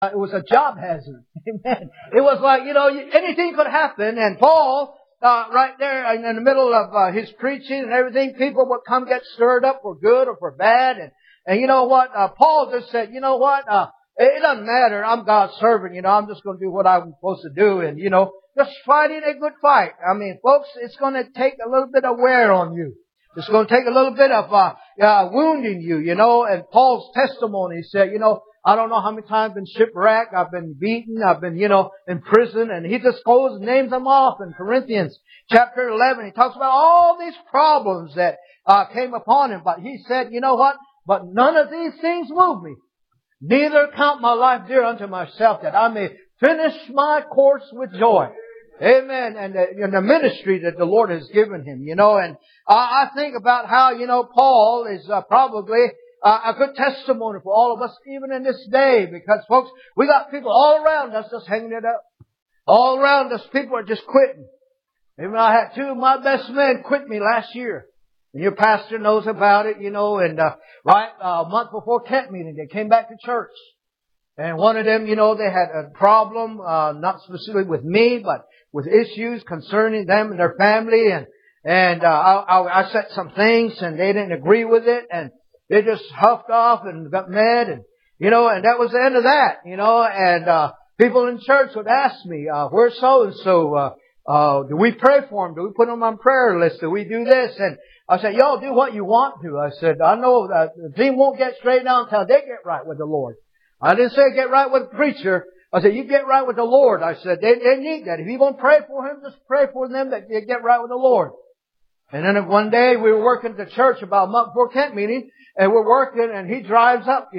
It was a job hazard. Amen. It was like, anything could happen. And Paul, right there in the middle of his preaching and everything, people would come get stirred up for good or for bad. And you know what? Paul just said, it doesn't matter. I'm God's servant. I'm just going to do what I'm supposed to do. And, just fighting a good fight. I mean, folks, it's going to take a little bit of wear on you. It's going to take a little bit of wounding you, And Paul's testimony, he said, I don't know how many times I've been shipwrecked, I've been beaten, I've been, in prison. And he just goes and names them off in Corinthians chapter 11. He talks about all these problems that came upon him. But he said, you know what? But none of these things move me. Neither count my life dear unto myself, that I may finish my course with joy. Amen. And the ministry that the Lord has given him, and I think about how, Paul is probably a good testimony for all of us even in this day, because folks, we got people all around us just hanging it up. All around us, people are just quitting. Even I had two of my best men quit me last year. And your pastor knows about it, and a month before camp meeting, they came back to church. And one of them, they had a problem, not specifically with me, but with issues concerning them and their family. And I said some things and they didn't agree with it. And they just huffed off and got mad. And, and that was the end of that, And people in church would ask me, where's so-and-so? Do we pray for them? Do we put them on prayer list? Do we do this? And I said, y'all do what you want to. I said, I know that the team won't get straightened out until they get right with the Lord. I didn't say get right with the preacher. I said, you get right with the Lord. I said, they need that. If you're going to pray for him, just pray for them that they get right with the Lord. And then one day we were working at the church about a month before camp meeting, and we're working and he drives up,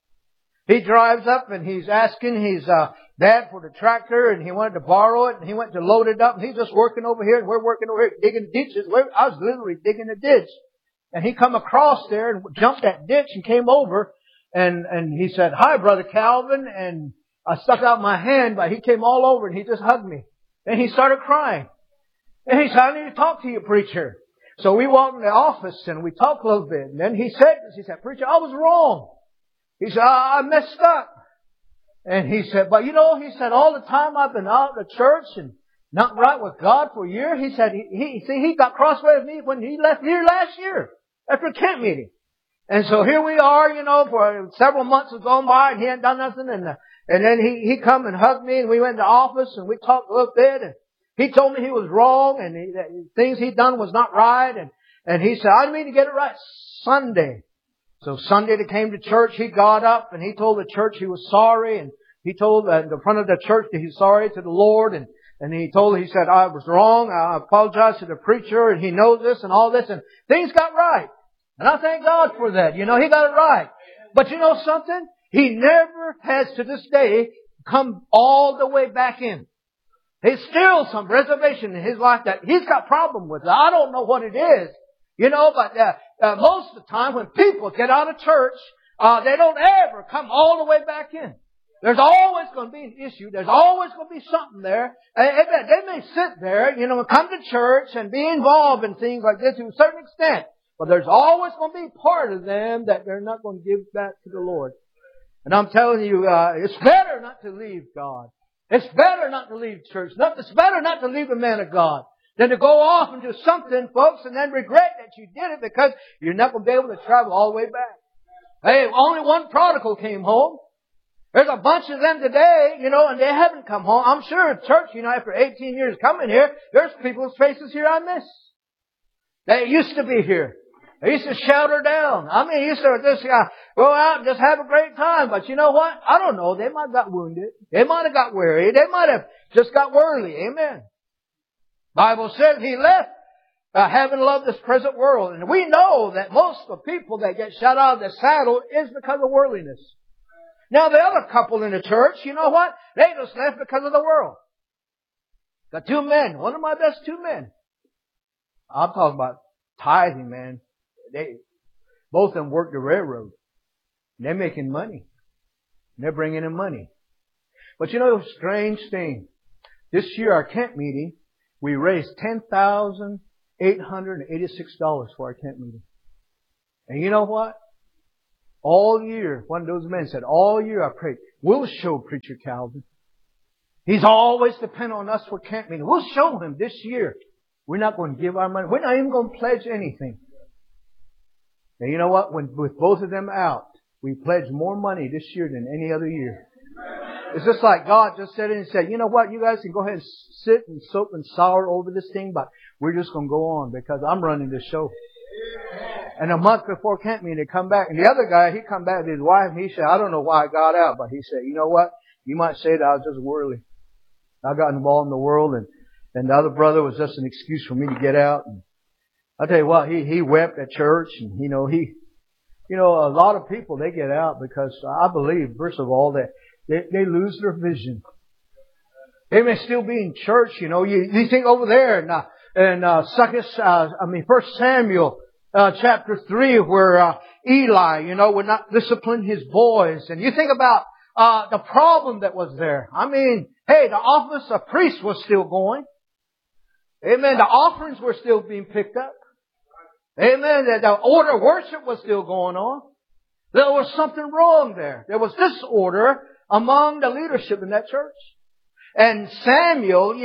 He drives up and he's asking his dad for the tractor, and he wanted to borrow it, and he went to load it up, and he's just working over here and we're working over here digging ditches. I was literally digging a ditch. And he come across there and jumped that ditch and came over. And he said, hi, Brother Calvin. And I stuck out my hand, but he came all over and he just hugged me. And he started crying. And he said, I need to talk to you, preacher. So we walked in the office and we talked a little bit. And then he said, preacher, I was wrong. He said, I messed up. And he said, but he said, all the time I've been out of the church and not right with God for a year. He said, he got crossway with me when he left here last year after a camp meeting. And so here we are, for several months have gone by and he hadn't done nothing. And then he come and hugged me and we went in the office and we talked a little bit. And he told me he was wrong and things he'd done was not right. And he said, I mean to get it right Sunday. So Sunday they came to church. He got up and he told the church he was sorry. And he told in the front of the church that he's sorry to the Lord. And he said, I was wrong. I apologize to the preacher and he knows this and all this. And things got right. And I thank God for that. He got it right. But you know something? He never has to this day come all the way back in. There's still some reservation in his life that he's got problem with. I don't know what it is. But most of the time when people get out of church, they don't ever come all the way back in. There's always going to be an issue. There's always going to be something there. They may sit there, come to church and be involved in things like this to a certain extent. But there's always going to be part of them that they're not going to give back to the Lord. And I'm telling you, it's better not to leave God. It's better not to leave church. It's better not to leave a man of God than to go off and do something, folks, and then regret that you did it because you're not going to be able to travel all the way back. Hey, only one prodigal came home. There's a bunch of them today, and they haven't come home. I'm sure in church, after 18 years coming here, there's people's faces here I miss. They used to be here. They used to shout her down. They used to just go out and just have a great time. But you know what? I don't know. They might have got wounded. They might have got weary. They might have just got worldly. Amen. Bible says he left having loved this present world. And we know that most of the people that get shot out of the saddle is because of worldliness. Now the other couple in the church, you know what? They just left because of the world. Got two men. One of my best two men. I'm talking about tithing, man. Both of them work the railroad. They're making money. They're bringing in money. But a strange thing. This year, our camp meeting, we raised $10,886 for our camp meeting. And you know what? All year, one of those men said, all year I prayed, we'll show Preacher Calvin. He's always dependent on us for camp meeting. We'll show him this year. We're not going to give our money. We're not even going to pledge anything. And you know what? With both of them out, we pledged more money this year than any other year. It's just like God just said it and said, you know what? You guys can go ahead and sit and soak and sour over this thing, but we're just going to go on because I'm running this show. And a month before camp meeting, they come back. And the other guy, he come back with his wife and he said, I don't know why I got out, but he said, you know what? You might say that I was just worldly. I got involved in the world and the other brother was just an excuse for me to get out. And I tell you what, he wept at church and a lot of people, they get out because I believe, first of all, that they lose their vision. They may still be in church, you think over there in 1 Samuel, chapter 3 where, Eli, would not discipline his boys. And you think about, the problem that was there. I mean, hey, the office of priest was still going. Amen. The offerings were still being picked up. Amen. The order of worship was still going on. There was something wrong there. There was disorder among the leadership in that church. And Samuel,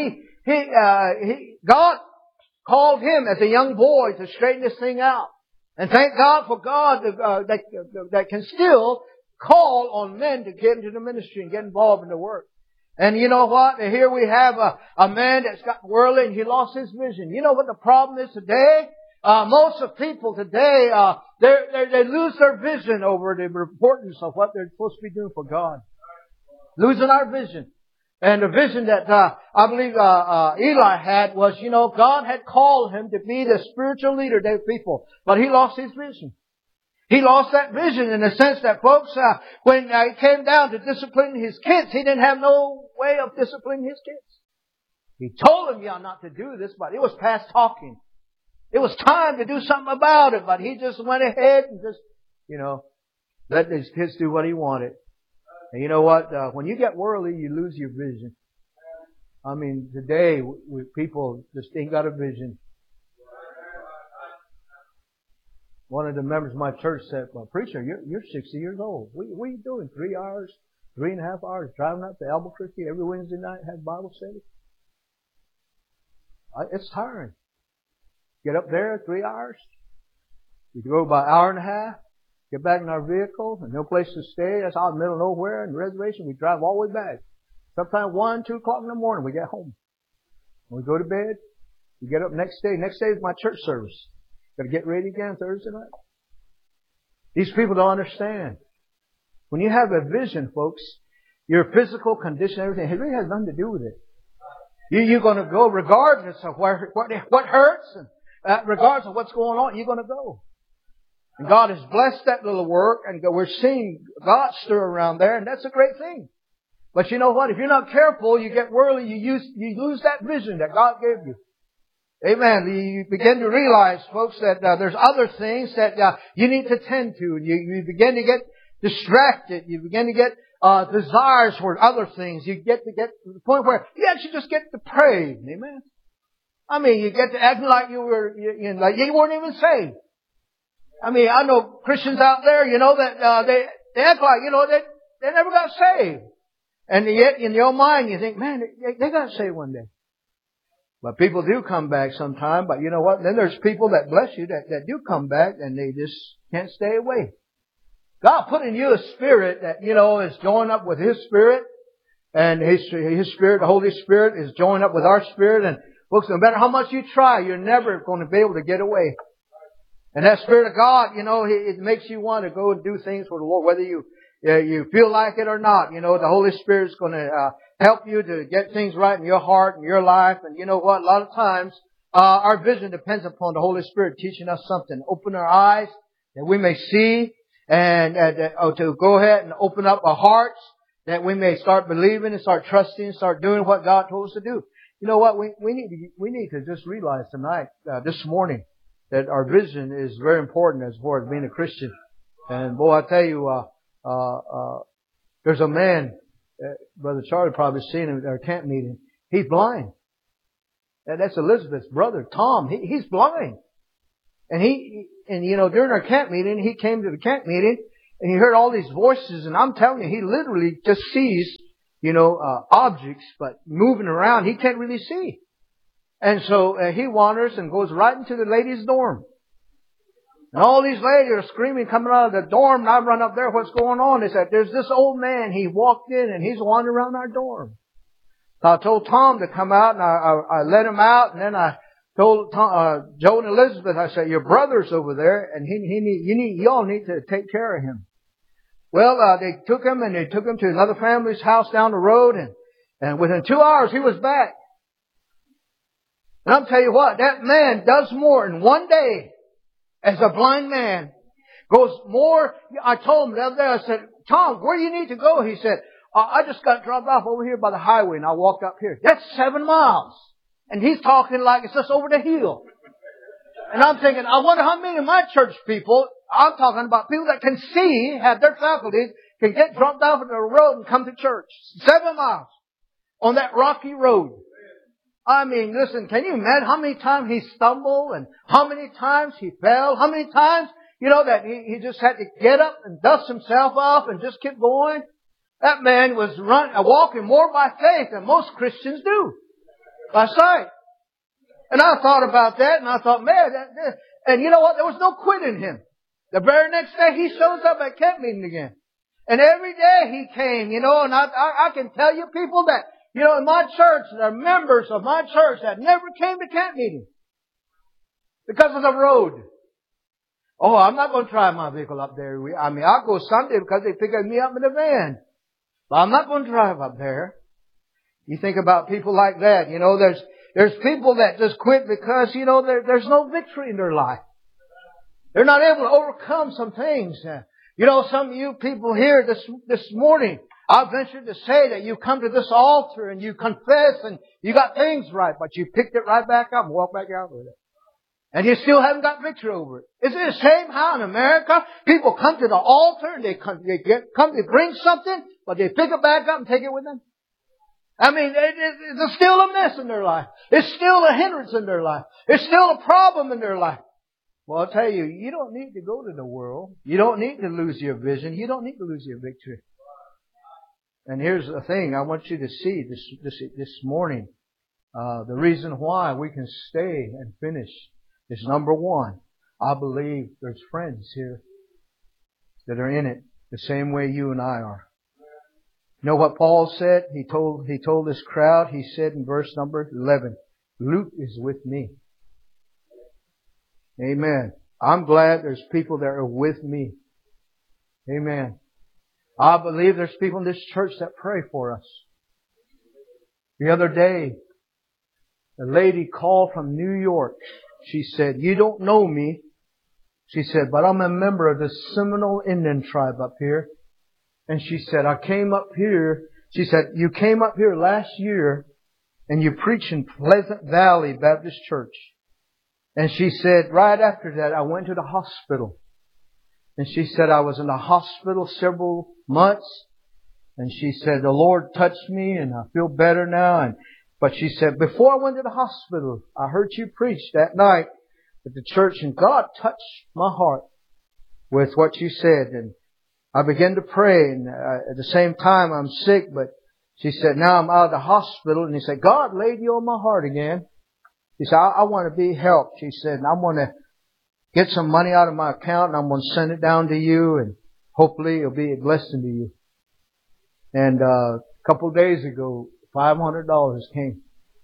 God called him as a young boy to straighten this thing out. And thank God for God that can still call on men to get into the ministry and get involved in the work. And you know what? Here we have a man that's got worldly and he lost his vision. You know what the problem is today? Most of people today, they lose their vision over the importance of what they're supposed to be doing for God. Losing our vision. And the vision that, I believe, Eli had was, God had called him to be the spiritual leader of their people. But he lost his vision. He lost that vision in the sense that, folks, when it came down to disciplining his kids, he didn't have no way of disciplining his kids. He told them, not to do this, but it was past talking. It was time to do something about it, but he just went ahead and just, let his kids do what he wanted. And you know what? When you get worldly, you lose your vision. I mean, today, people just ain't got a vision. One of the members of my church said, well, preacher, you're 60 years old. What are you doing? 3.5 hours driving up to Albuquerque every Wednesday night, have Bible study? It's tiring. Get up there 3 hours. We go about an hour and a half. Get back in our vehicle and no place to stay. That's out in the middle of nowhere in the reservation. We drive all the way back. Sometimes 1, 2 o'clock in the morning we get home. When we go to bed, we get up next day. Next day is my church service. Got to get ready again Thursday night. These people don't understand. When you have a vision, folks, your physical condition, everything, it really has nothing to do with it. You're going to go regardless of what hurts and regardless of what's going on, you're going to go. And God has blessed that little work and we're seeing God stir around there and that's a great thing. But you know what? If you're not careful, you get worldly, you lose that vision that God gave you. Amen. You begin to realize, folks, that there's other things that you need to tend to. You begin to get distracted. You begin to get desires for other things. You get to the point where you actually just get depraved. Amen. I mean, you get to acting like you weren't even saved. I mean, I know Christians out there, that they act like, they never got saved. And yet, in your mind, you think, man, they got saved one day. But people do come back sometime. But you know what? Then there's people that bless you that do come back and they just can't stay away. God put in you a spirit that, is joined up with His Spirit. And His Spirit, the Holy Spirit, is joined up with our spirit. And folks, no matter how much you try, you're never going to be able to get away. And that Spirit of God, it makes you want to go and do things for the Lord, whether you feel like it or not. The Holy Spirit is going to help you to get things right in your heart and your life. And you know what? A lot of times, our vision depends upon the Holy Spirit teaching us something. Open our eyes that we may see and to go ahead and open up our hearts that we may start believing and start trusting and start doing what God told us to do. You know what? We need to just realize tonight, this morning, that our vision is very important as far as being a Christian. And boy, I tell you, there's a man, Brother Charlie probably seen him at our camp meeting. He's blind. That's Elizabeth's brother, Tom. He's blind. And during our camp meeting, he came to the camp meeting and he heard all these voices, and I'm telling you, he literally just sees, objects, but moving around, he can't really see. And so he wanders and goes right into the ladies' dorm. And all these ladies are screaming coming out of the dorm, and I run up there, what's going on? They said, there's this old man, he walked in and he's wandering around our dorm. So I told Tom to come out, and I let him out, and then I told Tom, Joe and Elizabeth, I said, your brother's over there, and you all need to take care of him. Well, they took him to another family's house down the road, and within 2 hours he was back. And I'm telling you what, that man does more in one day as a blind man. Goes more. I told him the other day, I said, Tom, where do you need to go? He said, I just got dropped off over here by the highway and I walked up here. That's 7 miles. And he's talking like it's just over the hill. And I'm thinking, I wonder how many of my church people, I'm talking about people that can see, have their faculties, can get dropped off at the road and come to church. 7 miles on that rocky road. I mean, listen, can you imagine how many times he stumbled and how many times he fell? How many times, that he just had to get up and dust himself off and just keep going? That man was walking more by faith than most Christians do. By sight. And I thought about that, and I thought, man, and you know what? There was no quit in him. The very next day, he shows up at camp meeting again. And every day he came, and I can tell you people that, in my church, there are members of my church that never came to camp meeting because of the road. Oh, I'm not going to drive my vehicle up there. I'll go Sunday because they pick me up in the van. But I'm not going to drive up there. You think about people like that. There's people that just quit because, there's no victory in their life. They're not able to overcome some things. Some of you people here this morning, I venture to say that you come to this altar and you confess and you got things right, but you picked it right back up and walked back out with it. And you still haven't got victory over it. Is it the same how in America people come to the altar and they come to bring something, but they pick it back up and take it with them? It's still a mess in their life. It's still a hindrance in their life. It's still a problem in their life. Well, I'll tell you, you don't need to go to the world. You don't need to lose your vision. You don't need to lose your victory. And here's the thing I want you to see this morning. The reason why we can stay and finish is number one. I believe there's friends here that are in it the same way you and I are. You know what Paul said? He told this crowd, he said in verse number 11, Luke is with me. Amen. I'm glad there's people that are with me. Amen. I believe there's people in this church that pray for us. The other day, a lady called from New York. She said, you don't know me. She said, but I'm a member of the Seminole Indian tribe up here. And she said, I came up here. She said, you came up here last year and you preached in Pleasant Valley Baptist Church. And she said, right after that, I went to the hospital. And she said, I was in the hospital several months. And she said, the Lord touched me and I feel better now. But she said, before I went to the hospital, I heard you preach that night at the church and God touched my heart with what you said. And I began to pray, and at the same time I'm sick, but she said, now I'm out of the hospital. And he said, God laid you on my heart again. He said, I want to be helped. She said, and I'm going to get some money out of my account and I'm going to send it down to you and hopefully it'll be a blessing to you. And a couple of days ago, $500 came.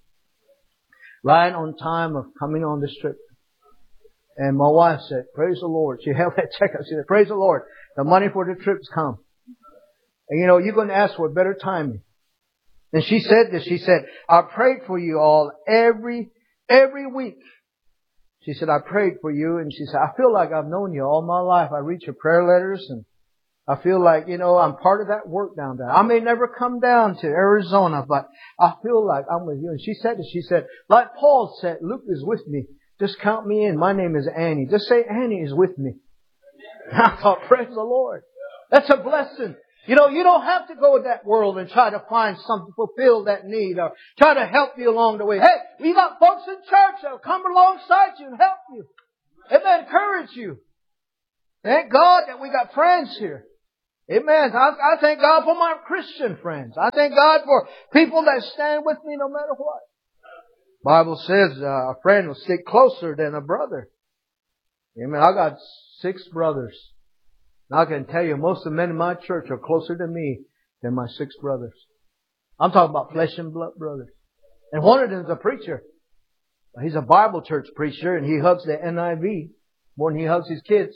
Right on time of coming on this trip. And my wife said, praise the Lord. She held that check up. She said, praise the Lord. The money for the trip's come. And you're going to ask for better timing. And she said this. She said, I prayed for you all every week. She said, I prayed for you. And she said, I feel like I've known you all my life. I read your prayer letters and I feel like, I'm part of that work down there. I may never come down to Arizona, but I feel like I'm with you. And she said this. She said, like Paul said, Luke is with me. Just count me in. My name is Annie. Just say Annie is with me. I thought, praise the Lord. That's a blessing. You don't have to go to that world and try to find something to fulfill that need or try to help you along the way. Hey, we got folks in church that will come alongside you and help you. Amen. Encourage you. Thank God that we got friends here. Amen. I thank God for my Christian friends. I thank God for people that stand with me no matter what. Bible says a friend will stick closer than a brother. Amen. I got 6 brothers. And I can tell you, most of the men in my church are closer to me than my 6 brothers. I'm talking about flesh and blood brothers. And one of them is a preacher. He's a Bible church preacher, and he hugs the NIV more than he hugs his kids.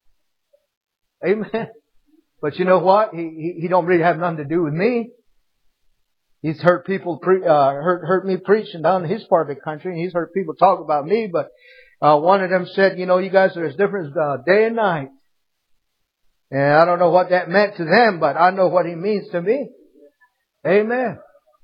Amen. But you know what? He don't really have nothing to do with me. He's heard people heard me preaching down in his part of the country, and he's heard people talk about me. But one of them said, you know, you guys are as different as day and night. And I don't know what that meant to them, but I know what he means to me. Amen.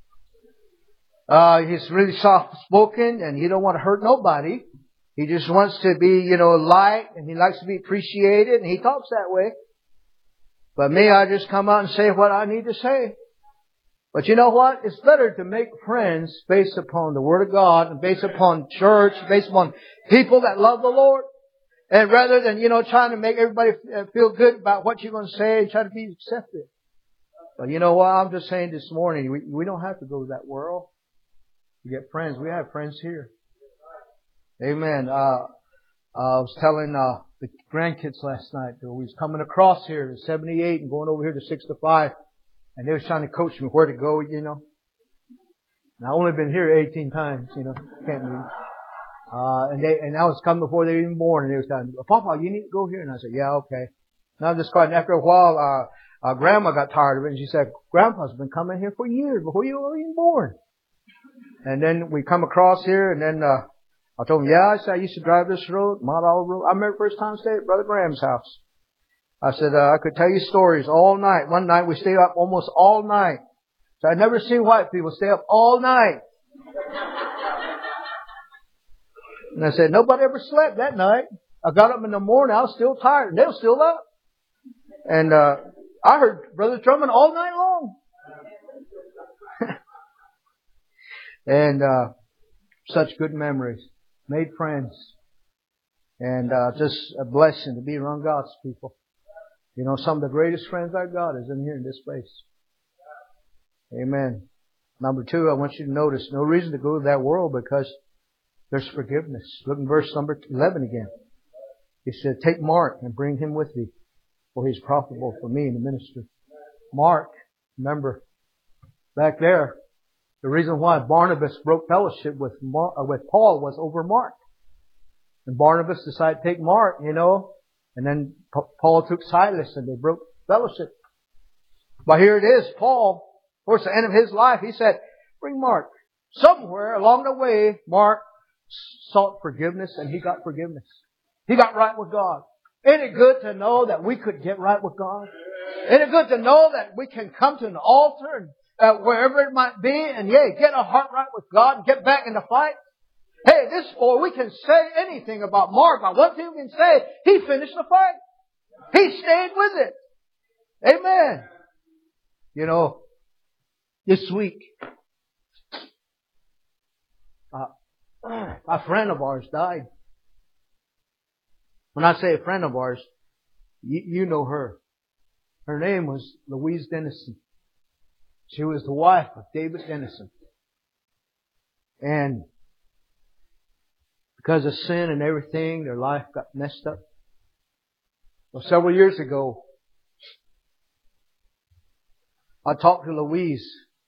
He's really soft-spoken, and he don't want to hurt nobody. He just wants to be, you know, light, and he likes to be appreciated, and he talks that way. But me, I just come out and say what I need to say. But you know what? It's better to make friends based upon the Word of God and based upon church, based upon people that love the Lord. And rather than, you know, trying to make everybody feel good about what you're going to say and try to be accepted. But you know what? I'm just saying this morning, we don't have to go to that world to get friends. We have friends here. Amen. I was telling the grandkids last night that we was coming across here to 78 and going over here to 65. And they was trying to coach me where to go, you know. And I've only been here 18 times, you know. Can't believe. And I was coming before they were even born, and they was telling me, Papa, you need to go here. And I said, yeah, okay. And I'm just going, after a while, Grandma got tired of it, and she said, Grandpa's been coming here for years before you were even born. And then we come across here, and then, I told him, yeah, I said, I used to drive this road, Mott Road. I remember the first time I stayed at Brother Graham's house. I said, I could tell you stories all night. One night we stayed up almost all night. So I'd never seen white people stay up all night. And I said, nobody ever slept that night. I got up in the morning, I was still tired, and they were still up. And, I heard Brother Truman all night long. And, such good memories. Made friends. And, just a blessing to be around God's people. You know, some of the greatest friends I've got is in here in this place. Amen. Number 2, I want you to notice no reason to go to that world because there's forgiveness. Look in verse number 11 again. He said, take Mark and bring him with thee, for he's profitable for me in the ministry. Mark, remember, back there, the reason why Barnabas broke fellowship with Paul was over Mark. And Barnabas decided to take Mark, you know, and then Paul took Silas and they broke fellowship. But here it is, Paul, towards the end of his life, he said, bring Mark. Somewhere along the way, Mark sought forgiveness and he got forgiveness. He got right with God. Ain't it good to know that we could get right with God? Ain't it good to know that we can come to an altar and wherever it might be and get our heart right with God and get back in the fight? Hey, this boy, we can say anything about Mark, but one thing we can say, he finished the fight. He stayed with it. Amen. You know, this week, a friend of ours died. When I say a friend of ours, you know her. Her name was Louise Dennison. She was the wife of David Dennison. And because of sin and everything, their life got messed up. Well, several years ago, I talked to Louise.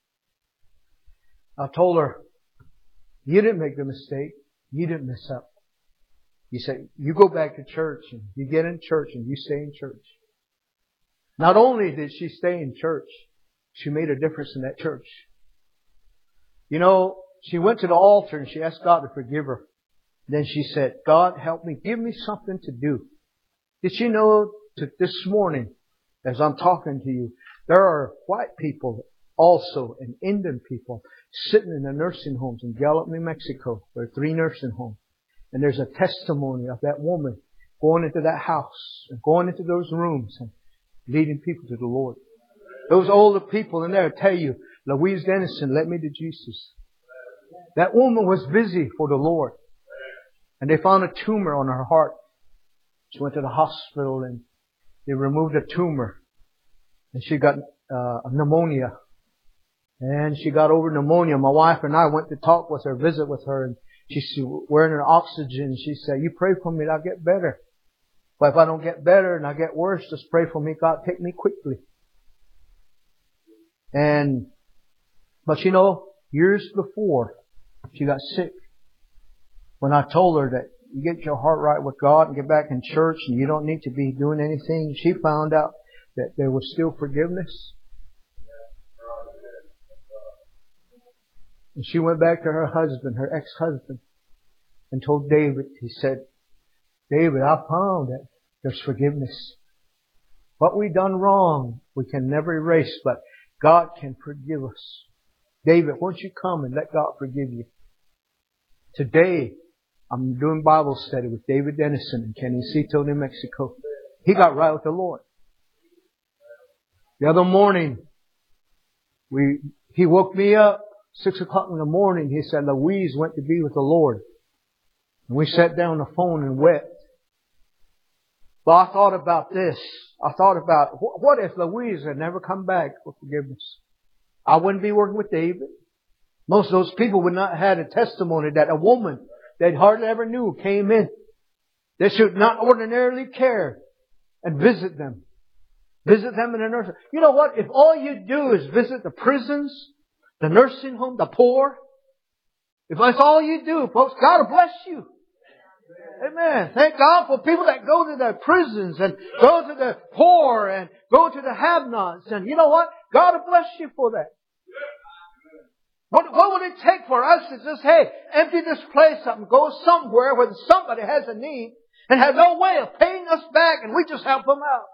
I told her, you didn't make the mistake. You didn't mess up. You said, you go back to church and you get in church and you stay in church. Not only did she stay in church, she made a difference in that church. You know, she went to the altar and she asked God to forgive her. Then she said, God, help me. Give me something to do. Did you know that this morning, as I'm talking to you, there are white people also and Indian people sitting in the nursing homes in Gallup, New Mexico. There are 3 nursing homes. And there's a testimony of that woman going into that house and going into those rooms and leading people to the Lord. Those older people in there tell you, Louise Dennison led me to Jesus. That woman was busy for the Lord. And they found a tumor on her heart She went to the hospital and they removed a tumor. And she got pneumonia. And she got over pneumonia. My wife and I went to talk with her, visit with her, and she's wearing her oxygen. She said, you pray for me and I'll get better. But if I don't get better and I get worse, just pray for me. God, take me quickly. But you know, years before she got sick, when I told her that you get your heart right with God and get back in church and you don't need to be doing anything, she found out that there was still forgiveness. And she went back to her husband, her ex-husband, and told David, he said, David, I found that there's forgiveness. What we done wrong, we can never erase, but God can forgive us. David, won't you come and let God forgive you? Today, I'm doing Bible study with David Dennison in Canecito, New Mexico. He got right with the Lord. The other morning, he woke me up, 6 o'clock in the morning. He said, Louise went to be with the Lord. And we sat down on the phone and wept. But I thought about this. I thought about, what if Louise had never come back for forgiveness? I wouldn't be working with David. Most of those people would not have had a testimony that a woman they hardly ever knew came in. They should not ordinarily care and visit them. Visit them in a nursing. You know what? If all you do is visit the prisons, the nursing home, the poor, if that's all you do, folks, God will bless you. Amen. Thank God for people that go to the prisons and go to the poor and go to the have-nots. And you know what? God will bless you for that. What would it take for us to just, hey, empty this place up and go somewhere where somebody has a need and have no way of paying us back and we just help them out?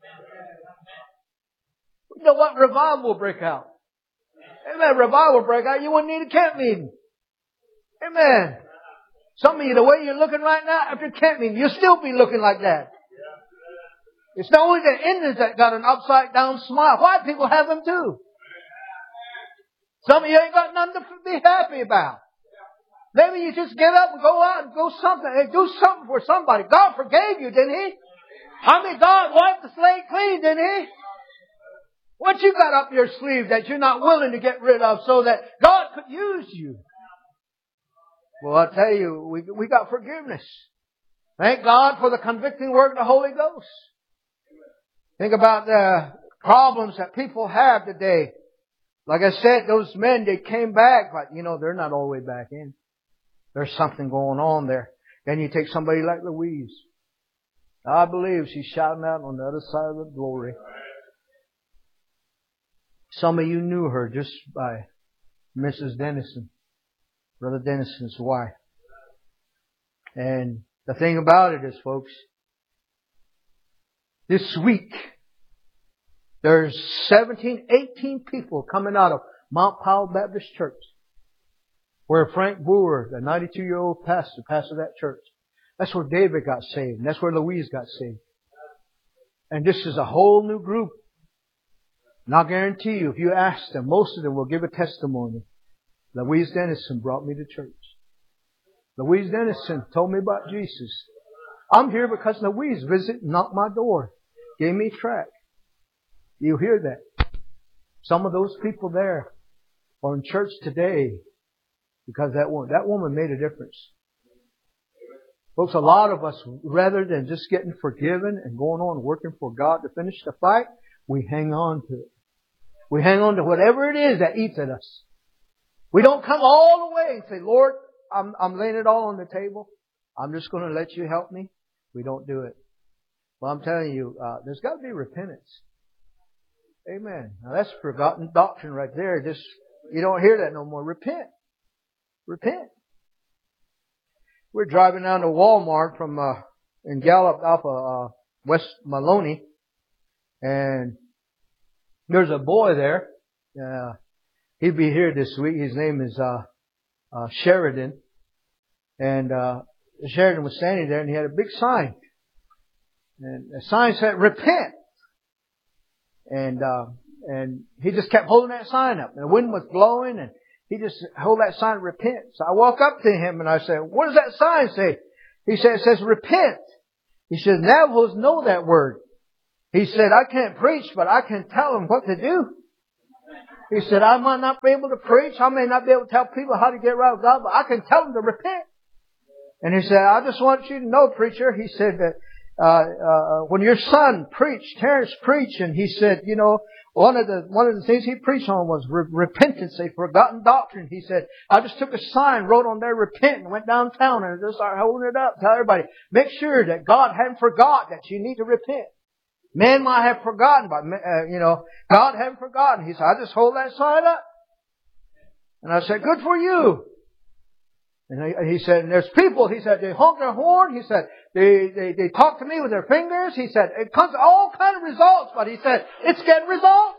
You know what? Revival will break out. Amen. Revival will break out. You wouldn't need a camp meeting. Amen. Some of you, the way you're looking right now, after camp meeting, you'll still be looking like that. It's not only the Indians that got an upside down smile. White people have them too. Some of you ain't got nothing to be happy about. Maybe you just get up and go out and do something for somebody. God forgave you, didn't He? I mean, God wiped the slate clean, didn't He? What you got up your sleeve that you're not willing to get rid of so that God could use you? Well, I'll tell you, we got forgiveness. Thank God for the convicting work of the Holy Ghost. Think about the problems that people have today. Like I said, those men, they came back, but they're not all the way back in. There's something going on there. Then you take somebody like Louise. I believe she's shouting out on the other side of the glory. Some of you knew her just by Mrs. Dennison, Brother Dennison's wife. And the thing about it is, folks, this week, there's 17, 18 people coming out of Mount Powell Baptist Church, where Frank Brewer, the 92-year-old pastor that church. That's where David got saved. And that's where Louise got saved. And this is a whole new group. And I'll guarantee you, if you ask them, most of them will give a testimony. Louise Dennison brought me to church. Louise Dennison told me about Jesus. I'm here because Louise visited and knocked my door. Gave me a tract. You hear that? Some of those people there are in church today because that woman made a difference. Folks, a lot of us, rather than just getting forgiven and going on working for God to finish the fight, we hang on to it. We hang on to whatever it is that eats at us. We don't come all the way and say, Lord, I'm laying it all on the table. I'm just going to let you help me. We don't do it. Well, I'm telling you, there's got to be repentance. Amen. Now that's forgotten doctrine right there. You don't hear that no more. Repent. Repent. We're driving down to Walmart from in Gallup off of West Maloney, and there's a boy there. He'll be here this week. His name is Sheridan, and Sheridan was standing there, and he had a big sign, and the sign said "Repent." And he just kept holding that sign up. And the wind was blowing and he just held that sign, repent. So I walk up to him and I said, what does that sign say? He said, it says, repent He said, Navajos know that word. He said, I can't preach, but I can tell them what to do. He said, I might not be able to preach. I may not be able to tell people how to get right with God, but I can tell them to repent. And he said, I just want you to know, preacher, he said that when your son preached, Terrence preached, and he said, you know, one of the things he preached on was repentance, a forgotten doctrine. He said, I just took a sign, wrote on there, repent, and went downtown and just started holding it up. Tell everybody, make sure that God hadn't forgot that you need to repent. Men might have forgotten, but, God hadn't forgotten. He said, I just hold that sign up. And I said, good for you. And he said, and there's people, he said, they honk their horn. He said, they talk to me with their fingers. He said, it comes to all kind of results, but he said, it's getting results.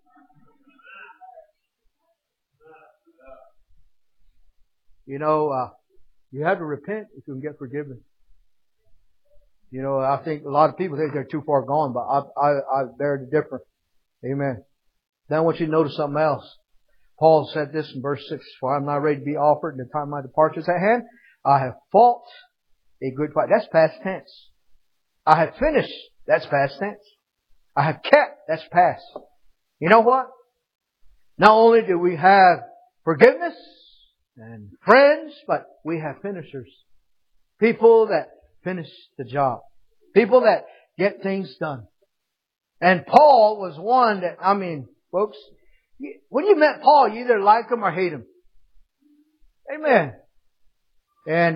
You know, you have to repent if you can get forgiven. You know, I think a lot of people think they're too far gone, but I bear the difference. Amen. Then I want you to notice something else. Paul said this in verse 6, for I'm not ready to be offered, and the time of my departure is at hand. I have fought a good fight. That's past tense. I have finished. That's past tense. I have kept. That's past. You know what? Not only do we have forgiveness and friends, but we have finishers. People that finish the job. People that get things done. And Paul was one that, folks, when you met Paul, you either like him or hate him. Amen. And,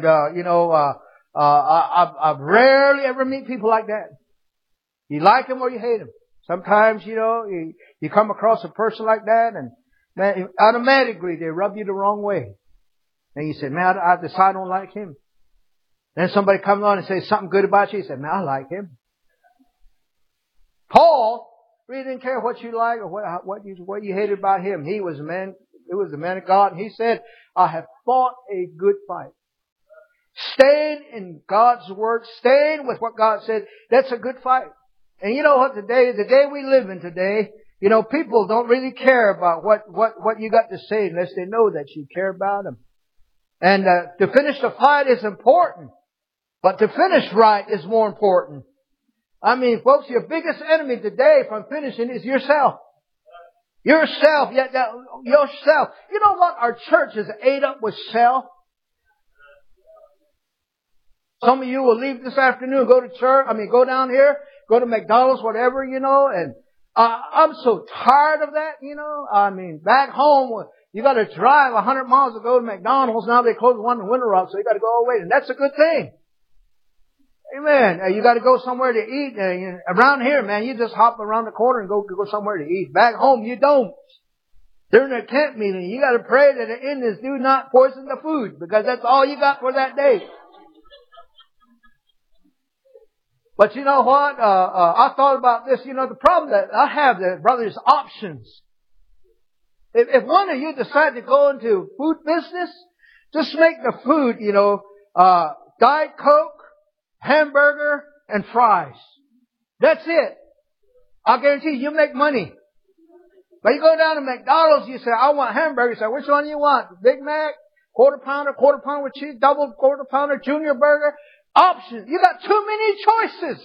I've rarely ever meet people like that. You like him or you hate him. Sometimes, you come across a person like that and man, automatically they rub you the wrong way. And you say, man, I decide I don't like him. Then somebody comes on and says something good about you. You say, man, I like him. Paul really didn't care what you like or what you hated about him. He was a man. It was the man of God. And he said, I have fought a good fight. Staying in God's word, staying with what God said, that's a good fight. And you know what the day we live in today, people don't really care about what you got to say unless they know that you care about them. And to finish the fight is important. But to finish right is more important. Folks, your biggest enemy today from finishing is yourself. Yourself. Yourself. You know what? Our church is ate up with self. Some of you will leave this afternoon, go to church, go down here, go to McDonald's, whatever, and I'm so tired of that, back home, you got to drive 100 miles to go to McDonald's. Now they close one in Winter Rock, so you got to go away, and that's a good thing. Amen. You got to go somewhere to eat. Around here, man, you just hop around the corner and go somewhere to eat. Back home, you don't. During a tent meeting, you got to pray that the Indians do not poison the food, because that's all you got for that day. But you know what? I thought about this. The problem that I have there, brother, is options. If one of you decide to go into food business, just make the food, Diet Coke, hamburger, and fries. That's it. I'll guarantee you make money. But you go down to McDonald's, you say, I want hamburger. You say, which one do you want? Big Mac, quarter pounder with cheese, double quarter pounder, junior burger. Options. You got too many choices.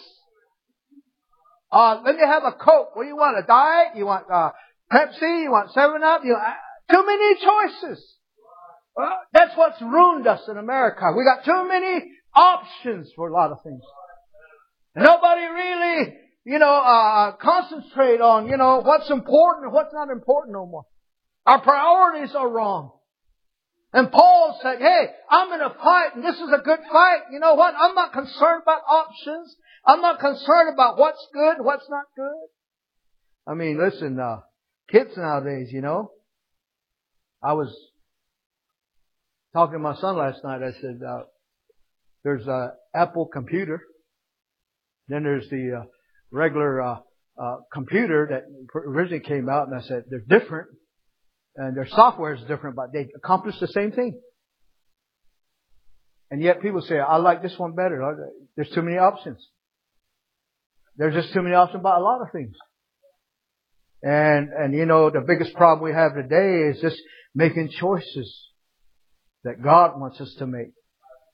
Let me have a Coke. What do you want? A Diet? You want Pepsi? You want 7-Up? Too many choices. That's what's ruined us in America. We got too many options for a lot of things. And nobody really, concentrate on, what's important and what's not important no more. Our priorities are wrong. And Paul said, hey, I'm in a fight and this is a good fight. You know what? I'm not concerned about options. I'm not concerned about what's good, what's not good. Listen, kids nowadays, I was talking to my son last night. I said, there's a Apple computer. Then there's the regular computer that originally came out. And I said, they're different. And their software is different, but they accomplish the same thing. And yet people say, I like this one better. There's too many options. There's just too many options about a lot of things. And the biggest problem we have today is just making choices that God wants us to make.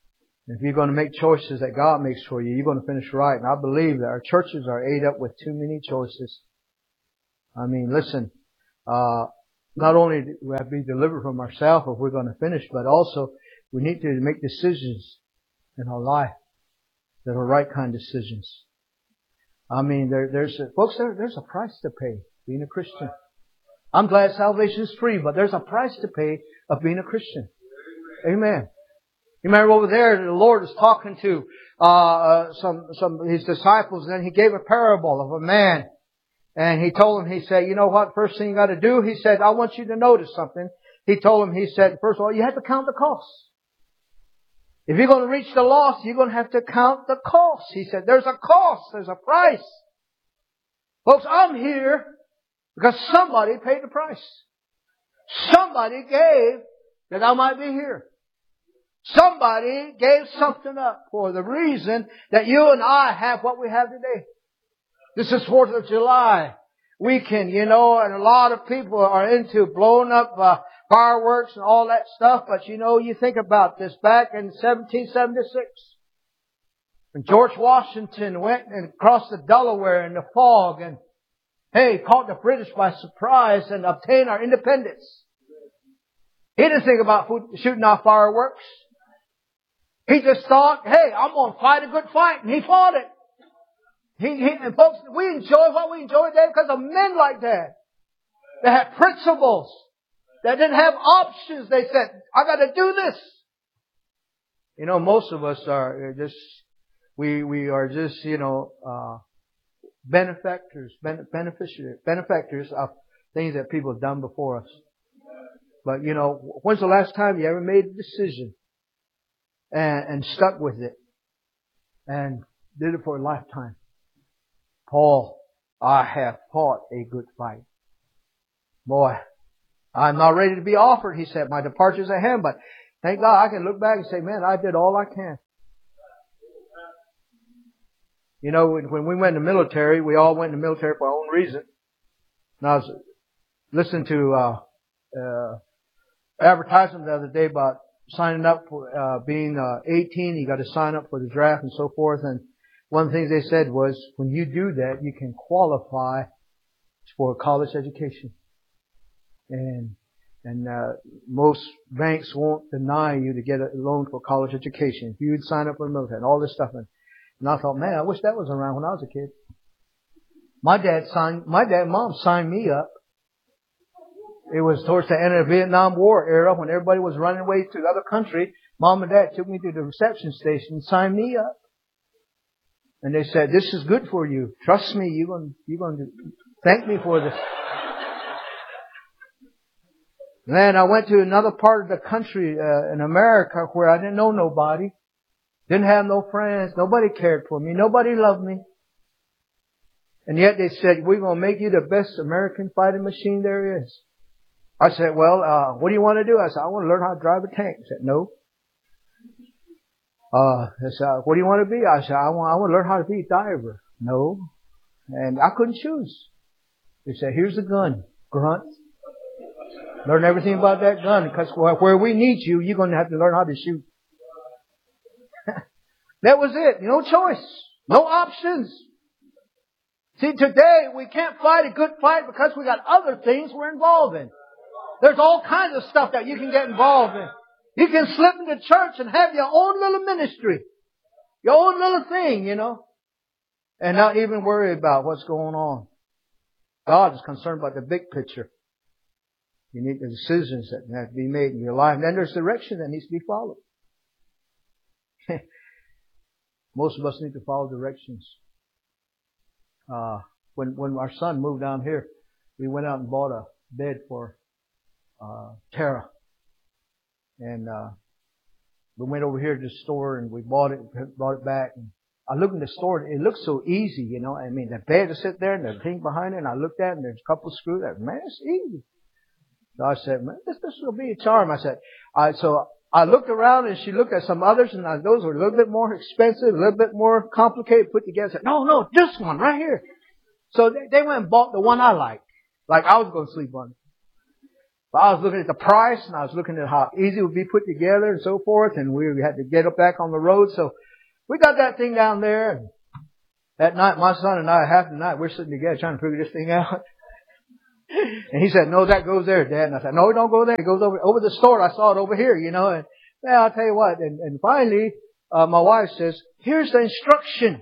If you're going to make choices that God makes for you, you're going to finish right. And I believe that our churches are ate up with too many choices. I mean, listen, not only do we have to be delivered from ourselves if we're going to finish, but also we need to make decisions in our life that are right kind of decisions. I mean, there's a price to pay being a Christian. I'm glad salvation is free, but there's a price to pay of being a Christian. Amen. You remember over there, the Lord was talking to some of His disciples, and then He gave a parable of a man. And He told them, He said, you know what, first thing you got to do, He said, I want you to notice something. He told them, He said, first of all, you have to count the cost. If you're going to reach the lost, you're going to have to count the cost. He said, there's a cost, there's a price. Folks, I'm here because somebody paid the price. Somebody gave that I might be here. Somebody gave something up for the reason that you and I have what we have today. This is 4th of July weekend, and a lot of people are into blowing up fireworks and all that stuff. But you think about this back in 1776. When George Washington went and crossed the Delaware in the fog and, caught the British by surprise and obtained our independence. He didn't think about shooting off fireworks. He just thought, I'm going to fight a good fight. And he fought it. And folks, we enjoy what we enjoy today because of men like that. They had principles. They didn't have options. They said, I got to do this. Most of us are just, we are just, benefactors of things that people have done before us. But, when's the last time you ever made a decision and stuck with it and did it for a lifetime? Paul, I have fought a good fight. Boy, I'm not ready to be offered, he said. My departure's at hand, but thank God I can look back and say, man, I did all I can. When we went in the military, we all went in the military for our own reason. And I was listening to advertisement the other day about signing up for being 18. You got to sign up for the draft and so forth. And one of the things they said was, when you do that, you can qualify for a college education. And most banks won't deny you to get a loan for college education if you would sign up for the military and all this stuff. And I thought, man, I wish that was around when I was a kid. My dad and mom signed me up. It was towards the end of the Vietnam War era when everybody was running away to the other country. Mom and dad took me to the reception station and signed me up. And they said, this is good for you. Trust me, you're going to thank me for this. Then I went to another part of the country in America where I didn't know nobody. Didn't have no friends. Nobody cared for me. Nobody loved me. And yet they said, we're going to make you the best American fighting machine there is. I said, well, what do you want to do? I said, I want to learn how to drive a tank. He said, no. They said, what do you want to be? I said, I want to learn how to be a diver. No. And I couldn't choose. They said, here's a gun. Grunt. Learn everything about that gun, because where we need you, you're going to have to learn how to shoot. That was it. No choice. No options. See, today we can't fight a good fight because we got other things we're involved in. There's all kinds of stuff that you can get involved in. You can slip into church and have your own little ministry. Your own little thing, and not even worry about what's going on. God is concerned about the big picture. You need the decisions that have to be made in your life. And then there's direction that needs to be followed. Most of us need to follow directions. When our son moved down here, we went out and bought a bed for Tara. And we went over here to the store and we brought it back. And I looked in the store, it looked so easy, I mean, the bed to sit there and the thing behind it, and I looked at it and there's a couple of screws. Man, it's easy. So I said, man, this will be a charm. So I looked around and she looked at some others, and those were a little bit more expensive, a little bit more complicated put together. I said, no, this one right here. So they went and bought the one I like I was going to sleep on it. But I was looking at the price, and I was looking at how easy it would be put together and so forth, and we had to get it back on the road. So we got that thing down there, and that night, my son and I, half the night, we're sitting together trying to figure this thing out. And he said, no, that goes there, Dad. And I said, no, it don't go there. It goes over the store. I saw it over here, you know. And well, I'll tell you what. And finally, my wife says, here's the instruction.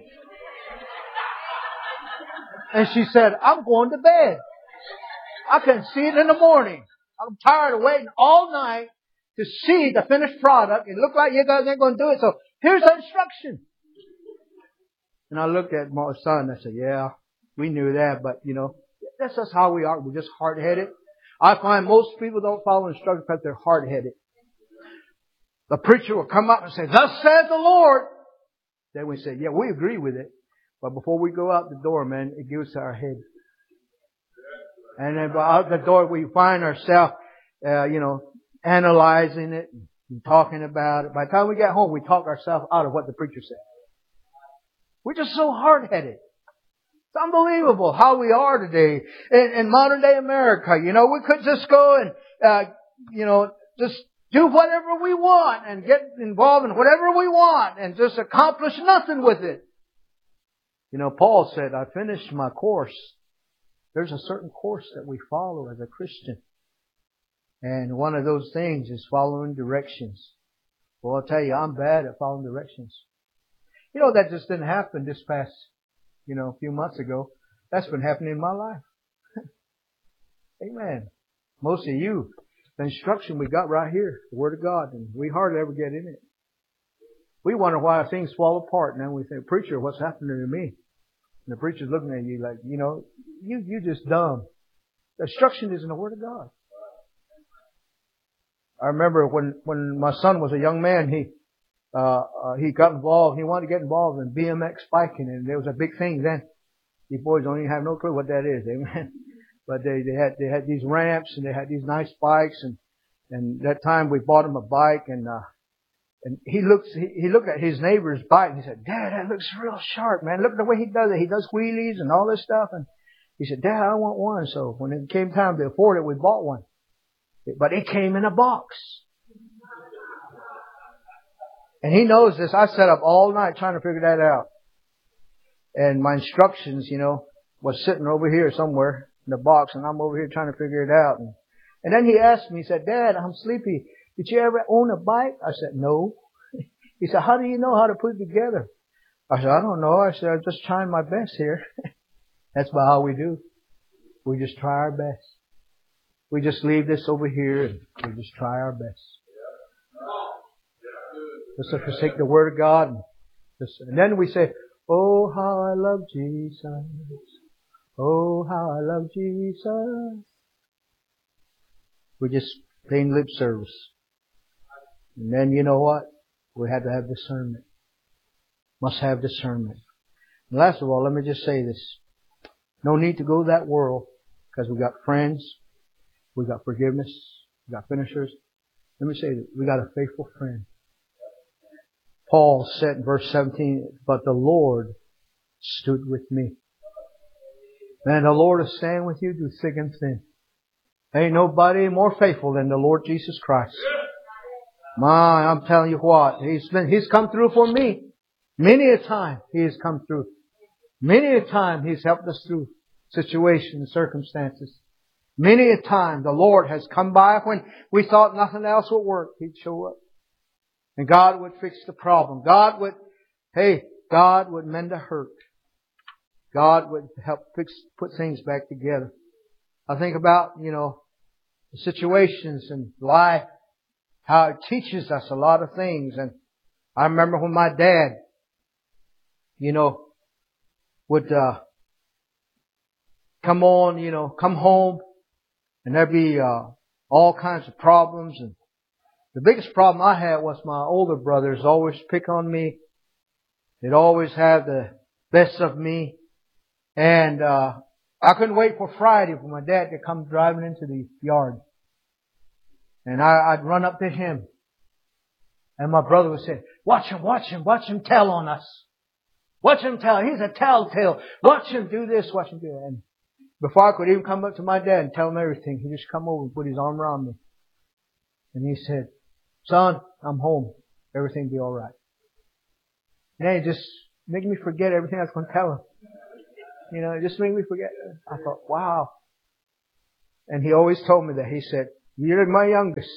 And she said, I'm going to bed. I can see it in the morning. I'm tired of waiting all night to see the finished product. It looked like you guys ain't going to do it. So here's the instruction. And I looked at my son and I said, yeah, we knew that, but you know, that's just how we are. We're just hard-headed. I find most people don't follow instructions because they're hard-headed. The preacher will come up and say, thus says the Lord. Then we say, yeah, we agree with it. But before we go out the door, man, it goes to our head. And then out the door we find ourselves, analyzing it and talking about it. By the time we get home, we talk ourselves out of what the preacher said. We're just so hard-headed. It's unbelievable how we are today in modern day America. You know, we could just go and, just do whatever we want and get involved in whatever we want and just accomplish nothing with it. You know, Paul said, I finished my course. There's a certain course that we follow as a Christian. And one of those things is following directions. Well, I'll tell you, I'm bad at following directions. You know, that just didn't happen this past, a few months ago. That's been happening in my life. Amen. Most of you, the instruction we got right here, the Word of God, and we hardly ever get in it. We wonder why things fall apart, and then we say, preacher, what's happening to me? And the preacher's looking at you like, you just dumb. The instruction is in the Word of God. I remember when my son was a young man, he got involved. He wanted to get involved in BMX biking, and there was a big thing then. You boys don't even have no clue what that is, amen. But they had these ramps and they had these nice bikes, and that time we bought him a bike, and he looked at his neighbor's bike and he said, Dad, that looks real sharp, man. Look at the way he does it. He does wheelies and all this stuff, and he said, Dad, I want one. So when it came time to afford it, we bought one. But it came in a box. And he knows this. I sat up all night trying to figure that out. And my instructions, was sitting over here somewhere in the box, and I'm over here trying to figure it out. And then he asked me, he said, Dad, I'm sleepy. Did you ever own a bike? I said, no. He said, how do you know how to put it together? I said, I don't know. I said, I'm just trying my best here. That's about how we do. We just try our best. We just leave this over here and we just try our best. Let's forsake the Word of God. And then we say, oh, how I love Jesus. Oh, how I love Jesus. We're just paying lip service. And then you know what? We have to have discernment. Must have discernment. And last of all, let me just say this. No need to go that world because we got friends. We got forgiveness. We got finishers. Let me say this. We got a faithful friend. Paul said in verse 17, but the Lord stood with me. Man, the Lord will stand with you through thick and thin. Ain't nobody more faithful than the Lord Jesus Christ. My, I'm telling you what, He's come through for me. Many a time He has come through. Many a time He's helped us through situations, circumstances. Many a time the Lord has come by when we thought nothing else would work. He'd show up. And God would fix the problem. God would mend a hurt. God would help put things back together. I think about, the situations in life, how it teaches us a lot of things. And I remember when my dad, would come home, and there'd be all kinds of problems. And the biggest problem I had was my older brothers always pick on me. They'd always have the best of me. And I couldn't wait for Friday for my dad to come driving into the yard. And I'd run up to him. And my brother would say, watch him tell on us. Watch him tell. He's a telltale. Watch him do this, watch him do that. Before I could even come up to my dad and tell him everything, he just come over and put his arm around me. And he said, "Son, I'm home. Everything will be alright." And then he just made me forget everything I was going to tell him. You know, it just made me forget. I thought, wow. And he always told me that. He said, "You're my youngest.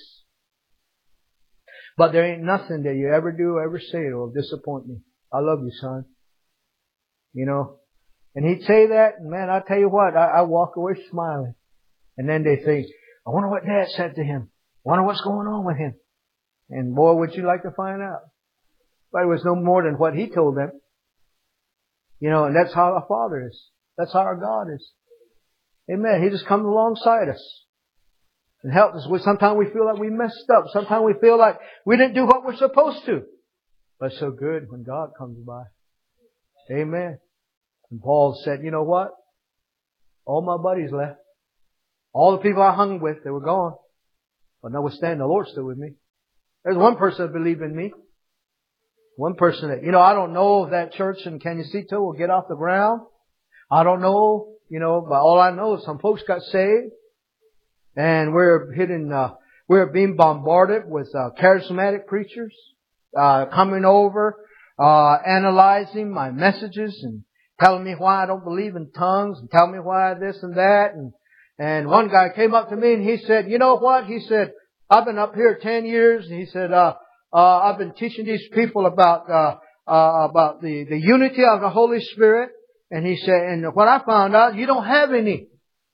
But there ain't nothing that you ever do, ever say that will disappoint me. I love you, son." You know. And he'd say that, and man, I tell you what, I walk away smiling. And then they think, "I wonder what Dad said to him. I wonder what's going on with him." And boy, would you like to find out. But it was no more than what he told them. You know, and that's how our Father is. That's how our God is. Amen. He just comes alongside us and helps us. Sometimes we feel like we messed up. Sometimes we feel like we didn't do what we're supposed to. But it's so good when God comes by. Amen. And Paul said, "You know what? All my buddies left. All the people I hung with, they were gone. But notwithstanding, the Lord's still with me. There's one person that believed in me. One person that, I don't know if that church in Canyacito will get off the ground. I don't know, but all I know is some folks got saved. And we're being bombarded with charismatic preachers, coming over, analyzing my messages and telling me why I don't believe in tongues and telling me why this and that. And one guy came up to me and he said, "You know what?" He said, "I've been up here 10 years. And he said, I've been teaching these people about the unity of the Holy Spirit." And he said, "And what I found out, you don't have any."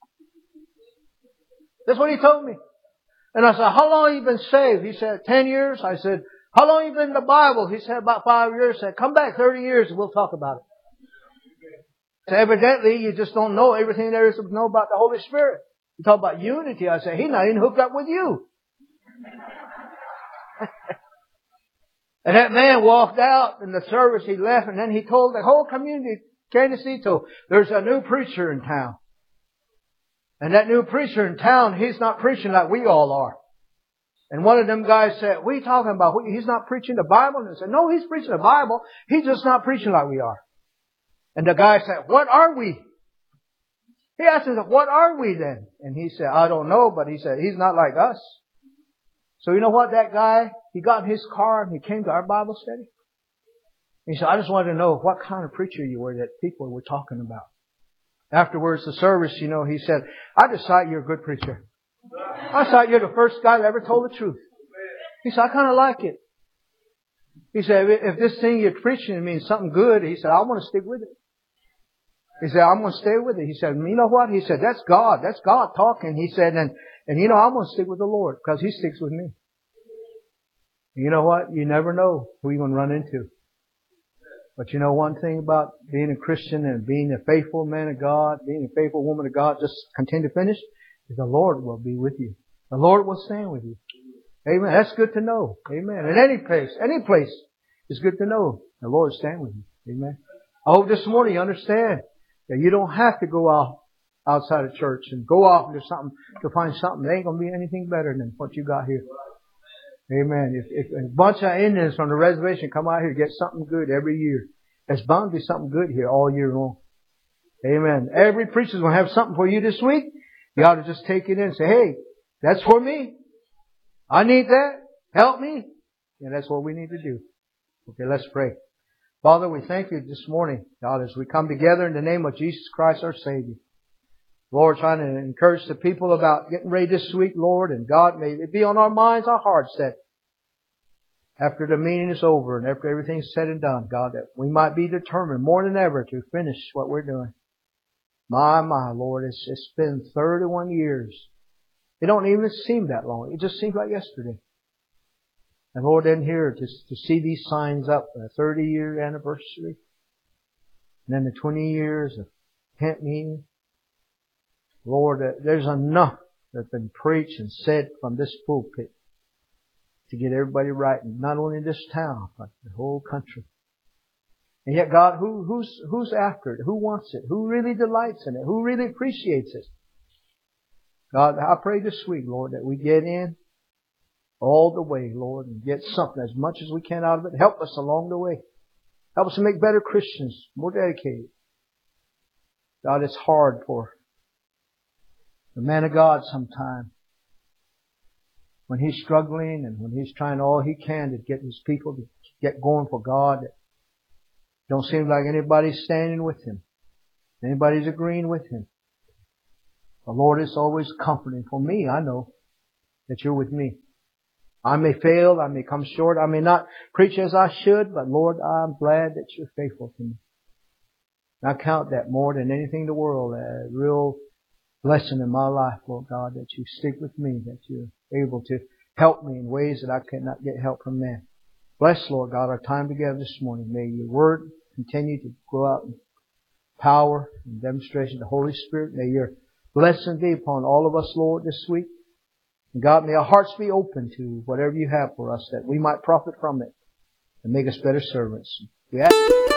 That's what he told me. And I said, "How long have you been saved?" He said, 10 years. I said, "How long have you been in the Bible?" He said, "About 5 years." I said, "Come back 30 years and we'll talk about it." So evidently, you just don't know everything there is to know about the Holy Spirit. You talk about unity. I said, "He's not even hooked up with you." And that man walked out in the service. He left, and then he told the whole community, Canyacito, "There's a new preacher in town. And that new preacher in town, he's not preaching like we all are." And one of them guys said, "What are you talking about? He's not preaching the Bible?" And I said, "No, he's preaching the Bible. He's just not preaching like we are." And the guy said, "What are we?" He asked him, "What are we then?" And he said, "I don't know," but he said, "He's not like us." So you know what, that guy, he got in his car and he came to our Bible study. He said, "I just wanted to know what kind of preacher you were that people were talking about." Afterwards, the service, he said, "I just thought you're a good preacher. I thought you're the first guy that ever told the truth." He said, "I kind of like it." He said, "If this thing you're preaching means something good," he said, "I want to stick with it." He said, "I'm going to stay with it." He said, "You know what?" He said, "That's God. That's God talking." He said, and I'm going to stick with the Lord because He sticks with me. You know what? You never know who you're going to run into. But you know one thing about being a Christian and being a faithful man of God, being a faithful woman of God, just continue to finish, is the Lord will be with you. The Lord will stand with you. Amen. That's good to know. Amen. In any place is good to know the Lord stand with you. Amen. I hope this morning you understand that you don't have to go outside of church and go off into something to find something. There ain't going to be anything better than what you got here. Amen. If a bunch of Indians from the reservation come out here to get something good every year, there's bound to be something good here all year long. Amen. Every preacher's going to have something for you this week. You ought to just take it in and say, "Hey, that's for me. I need that. Help me." And that's what we need to do. Okay, let's pray. Father, we thank You this morning, God, as we come together in the name of Jesus Christ, our Savior. Lord, trying to encourage the people about getting ready this week, Lord. And God, may it be on our minds, our hearts, that after the meeting is over and after everything's said and done, God, that we might be determined more than ever to finish what we're doing. My, Lord, it's been 31 years. It don't even seem that long. It just seems like yesterday. And Lord, in here to see these signs up, a 30-year anniversary, and then the 20 years of tent meeting. Lord, there's enough that's been preached and said from this pulpit to get everybody right, and not only in this town, but the whole country. And yet, God, who's after it? Who wants it? Who really delights in it? Who really appreciates it? God, I pray this week, Lord, that we get in all the way, Lord, and get something as much as we can out of it. Help us along the way. Help us to make better Christians, more dedicated. God, it's hard for The man of God sometime, when he's struggling and when he's trying all he can to get his people to get going for God, it don't seem like anybody's standing with him. Anybody's agreeing with him. The Lord is always comforting. For me, I know that you're with me. I may fail, I may come short, I may not preach as I should, but Lord, I'm glad that you're faithful to me. And I count that more than anything in the world, a real blessing in my life, Lord God, that you stick with me, that you're able to help me in ways that I cannot get help from man. Bless, Lord God, our time together this morning. May your word continue to go out in power and demonstration of the Holy Spirit. May your blessing be upon all of us, Lord, this week. And God, may our hearts be open to whatever you have for us, that we might profit from it and make us better servants. We ask